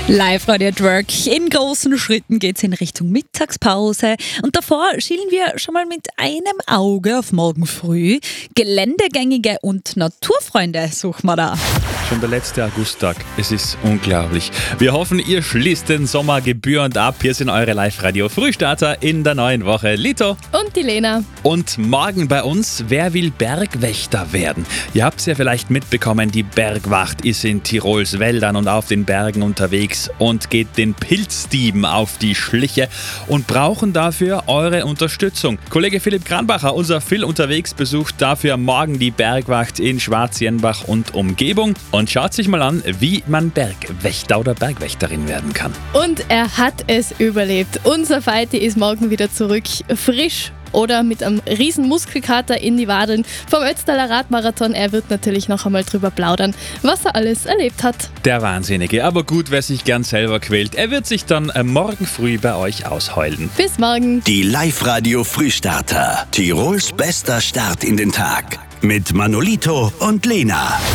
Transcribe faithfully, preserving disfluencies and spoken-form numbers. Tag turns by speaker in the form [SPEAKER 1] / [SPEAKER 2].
[SPEAKER 1] Live-Radio at Work. In großen Schritten geht es in Richtung Mittagspause. Und davor schielen wir schon mal mit einem Auge auf morgen früh. Geländegängige und Naturfreunde suchen wir da.
[SPEAKER 2] Schon der letzte Augusttag. Es ist unglaublich. Wir hoffen, ihr schließt den Sommer gebührend ab. Hier sind eure Live-Radio-Frühstarter in der neuen Woche. Lito
[SPEAKER 3] und die Lena.
[SPEAKER 2] Und morgen bei uns, wer will Bergwächter werden? Ihr habt es ja vielleicht mitbekommen, die Bergwacht ist in Tirols Wäldern und auf den Bergen unterwegs und geht den Pilzdieben auf die Schliche und brauchen dafür eure Unterstützung. Kollege Philipp Kranbacher, unser Phil unterwegs, besucht dafür morgen die Bergwacht in Schwarzjenbach und Umgebung und schaut sich mal an, wie man Bergwächter oder Bergwächterin werden kann.
[SPEAKER 3] Und er hat es überlebt. Unser Feiti ist morgen wieder zurück, frisch oder mit einem riesen Muskelkater in die Wadeln vom Ötztaler Radmarathon. Er wird natürlich noch einmal drüber plaudern, was er alles erlebt hat.
[SPEAKER 2] Der Wahnsinnige, aber gut, wer sich gern selber quält, er wird sich dann morgen früh bei euch ausheulen.
[SPEAKER 3] Bis morgen.
[SPEAKER 4] Die Live-Radio Frühstarter. Tirols bester Start in den Tag. Mit Manolito und Lena.